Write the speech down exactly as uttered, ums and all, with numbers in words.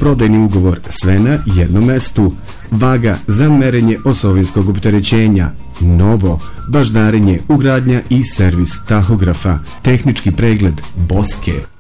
kupoprodajni ugovor, sve na jednom mestu. Vaga za merenje osovinskog opterećenja, novo, baždarenje, ugradnja i servis tahografa, tehnički pregled Boske.